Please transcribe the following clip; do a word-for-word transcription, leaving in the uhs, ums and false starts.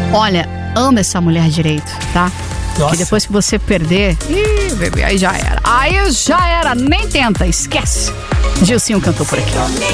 Olha, anda essa mulher direito, tá? Nossa. Que depois que você perder, ih, bebê, aí já era. Aí já era, nem tenta, esquece. Gilcinho cantou por aqui.